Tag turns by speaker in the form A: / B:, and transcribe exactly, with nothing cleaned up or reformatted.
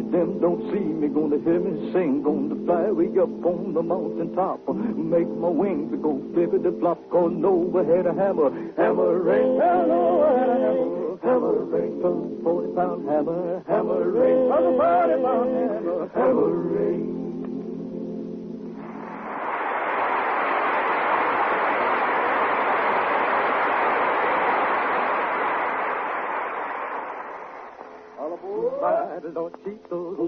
A: them don't see me, gonna hear me sing, gonna fly way up on the mountain top, make my wings go flippity flop, gonna overhead a hammer, hammer ring, hello, hammer, hammer ring, from forty pound hammer, hammer ring, from the forty pound hammer, hammer ring. All aboard, Lord, cheat those